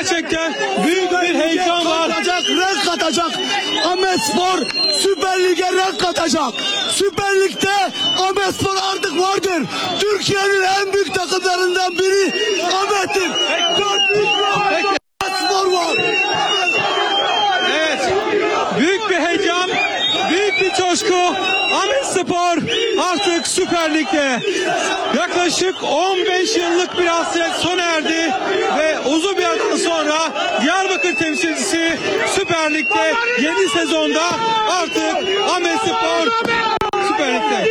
Gerçekten büyük bir heyecan var. Renk katacak. Ahmetspor Süper Lig'e renk katacak. Süper Lig'de Ahmetspor artık vardır. Türkiye'nin en büyük takımlarından biri Ahmet'tir. Ahmetspor var. Evet. Büyük bir heyecan, büyük bir coşku. Ahmetspor artık Süper Lig'de. Yaklaşık 15 yıllık bir hasret sona erdi ve uzun bir aradan sonra Diyarbakır temsilcisi Süper Lig'de yeni sezonda artık Ahmetspor Süper Lig'de.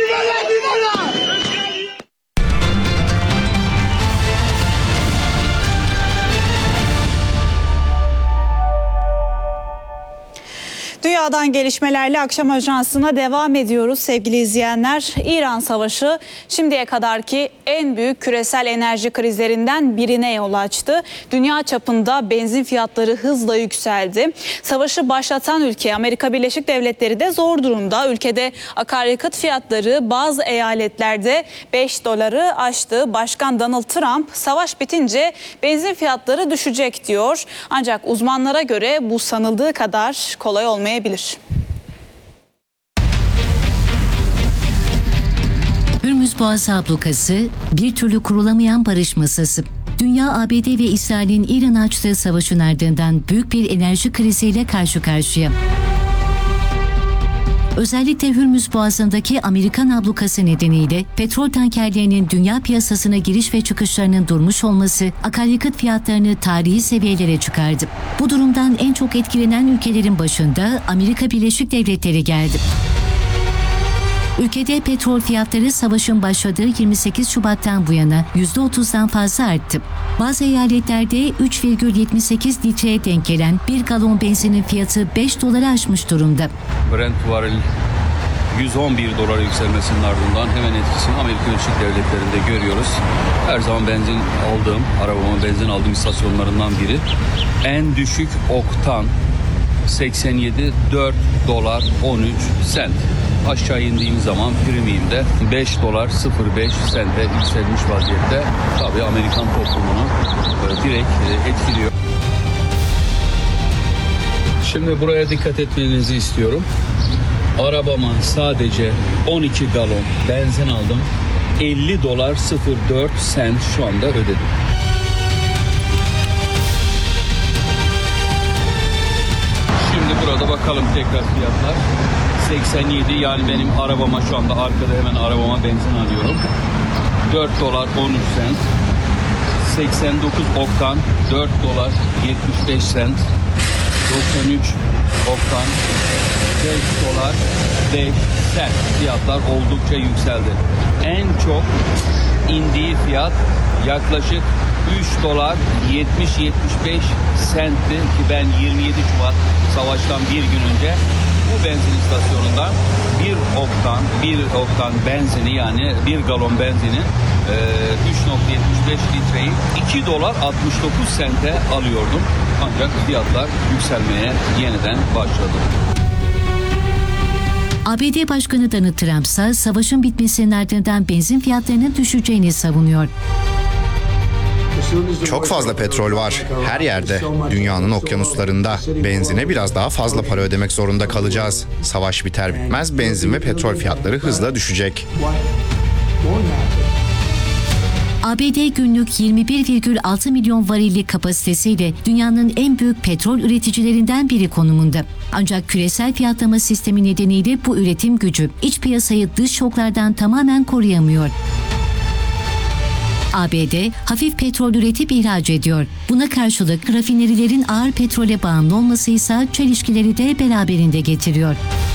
Dünyadan gelişmelerle akşam ajansına devam ediyoruz sevgili izleyenler. İran Savaşı şimdiye kadarki en büyük küresel enerji krizlerinden birine yol açtı. Dünya çapında benzin fiyatları hızla yükseldi. Savaşı başlatan ülke Amerika Birleşik Devletleri de zor durumda. Ülkede akaryakıt fiyatları bazı eyaletlerde $5 aştı. Başkan Donald Trump savaş bitince benzin fiyatları düşecek diyor. Ancak uzmanlara göre bu sanıldığı kadar kolay olmayabilir. Hürmüz Boğazı ablukası bir türlü kurulamayan barış masası. Dünya, ABD ve İsrail'in İran'a açtığı savaşın ardından büyük bir enerji kriziyle karşı karşıya. Özellikle Hürmüz Boğazı'ndaki Amerikan ablukası nedeniyle petrol tankerlerinin dünya piyasasına giriş ve çıkışlarının durmuş olması akaryakıt fiyatlarını tarihi seviyelere çıkardı. Bu durumdan en çok etkilenen ülkelerin başında Amerika Birleşik Devletleri geldi. Ülkede petrol fiyatları savaşın başladığı 28 Şubat'tan bu yana %30'dan fazla arttı. Bazı eyaletlerde 3,78 litreye denk gelen bir galon benzinin fiyatı $5 aşmış durumda. Brent varil $111 yükselmesinin ardından hemen etkisini Amerika Birleşik Devletleri'nde görüyoruz. Her zaman arabama benzin aldığım istasyonlarından biri. En düşük oktan 87 $4.13. Aşağı indiğim zaman premium'de $5.05 yükselmiş vaziyette. Tabii Amerikan toplumunu direkt etkiliyor. Şimdi buraya dikkat etmenizi istiyorum. Arabama sadece 12 galon benzin aldım. $50.04 şu anda ödedim. Şimdi burada bakalım tekrar fiyatlar. 87, yani benim arabama şu anda arkada hemen arabama benzin alıyorum. $4.13. 89 oktan $4.75. 93 oktan $5.05. Fiyatlar oldukça yükseldi. En çok indiği fiyat yaklaşık $3.70-75 ki ben 27 Şubat savaştan bir gün önce bu benzin istasyonunda bir oktan benzini, yani bir galon benzinin 3.75 litreyi $2.69 alıyordum. Ancak fiyatlar yükselmeye yeniden başladı. ABD Başkanı Donald Trump ise savaşın bitmesinin ardından benzin fiyatlarının düşeceğini savunuyor. Çok fazla petrol var her yerde, dünyanın okyanuslarında. Benzine biraz daha fazla para ödemek zorunda kalacağız. Savaş biter bitmez benzin ve petrol fiyatları hızla düşecek. ABD günlük 21,6 milyon varillik kapasitesiyle dünyanın en büyük petrol üreticilerinden biri konumunda. Ancak küresel fiyatlama sistemi nedeniyle bu üretim gücü iç piyasayı dış şoklardan tamamen koruyamıyor. ABD hafif petrol üretip ihraç ediyor. Buna karşılık rafinerilerin ağır petrole bağımlı olması ise çelişkileri de beraberinde getiriyor.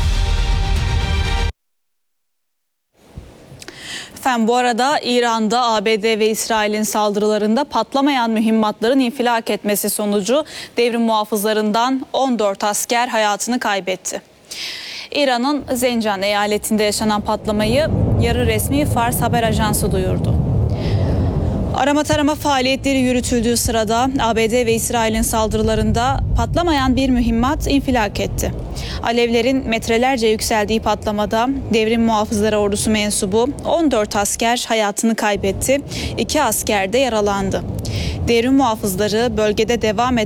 Efendim, bu arada İran'da ABD ve İsrail'in saldırılarında patlamayan mühimmatların infilak etmesi sonucu devrim muhafızlarından 14 asker hayatını kaybetti. İran'ın Zencan eyaletinde yaşanan patlamayı yarı resmi Fars haber ajansı duyurdu. Arama tarama faaliyetleri yürütüldüğü sırada ABD ve İsrail'in saldırılarında patlamayan bir mühimmat infilak etti. Alevlerin metrelerce yükseldiği patlamada devrim muhafızları ordusu mensubu 14 asker hayatını kaybetti, 2 asker de yaralandı. Devrim muhafızları bölgede devam eden